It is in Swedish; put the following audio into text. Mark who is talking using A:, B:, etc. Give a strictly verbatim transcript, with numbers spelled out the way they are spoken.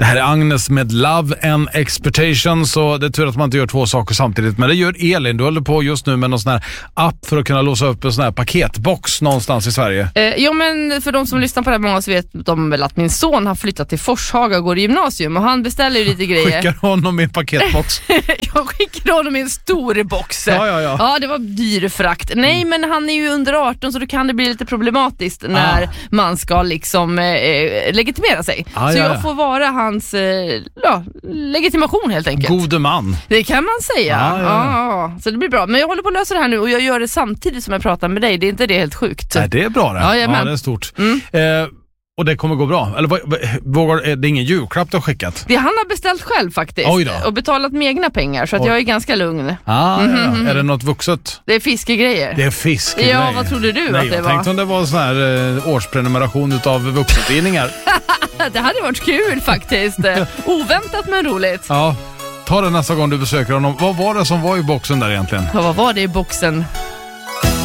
A: Det här är Agnes med Love and Expectation, så det är tur att man inte gör två saker samtidigt. Men det gör Elin. Du håller på just nu med någon sån här app för att kunna låsa upp en sån här paketbox någonstans i Sverige.
B: Eh, ja, men för de som lyssnar på det här många så vet de väl att min son har flyttat till Forshaga och går i gymnasium. Och han beställer ju lite grejer.
A: Skickar honom i en paketbox?
B: Jag skickar honom i en stor box.
A: Ja, ja, ja.
B: Ja, det var dyr frakt. Nej, men han är ju under arton så då kan det bli lite problematiskt när ah. man ska liksom eh, legitimera sig. Ah, så ja, jag ja. får vara hans eh, ja, legitimation helt enkelt.
A: Gode man.
B: Det kan man säga. Ah, ja, ja. Ah, så det blir bra. Men jag håller på att lösa det här nu och jag gör det samtidigt som jag pratar med dig. Det är inte det helt sjukt.
A: Nej, det är bra det.
B: Ja,
A: ja det är stort.
B: Mm.
A: Eh, och det kommer gå bra. Eller vågar, det är ingen julklapp du har skickat?
B: Det han har beställt själv faktiskt.
A: Oj då.
B: Och betalat med egna pengar så att
A: Oj.
B: jag är ganska lugn.
A: Ah,
B: mm-hmm.
A: ja. Är det något vuxet?
B: Det är fiskegrejer.
A: Det är fiskegrejer.
B: Ja, vad trodde du?
A: Nej,
B: att det
A: jag
B: var?
A: tänkte om det var en sån här eh, årsprenumeration utav vuxentidningar.
B: Det hade varit kul faktiskt. Oväntat men roligt.
A: Ja, ta det nästa gång du besöker honom. Vad var det som var i boxen där egentligen?
B: Ja, vad var det i boxen?